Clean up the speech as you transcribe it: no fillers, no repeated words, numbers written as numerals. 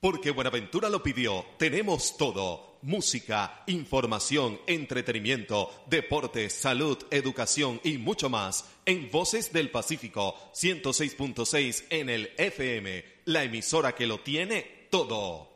Porque Buenaventura lo pidió, tenemos todo. Música, información, entretenimiento, deportes, salud, educación y mucho más. En Voces del Pacífico, 106.6 en el FM. La emisora que lo tiene todo.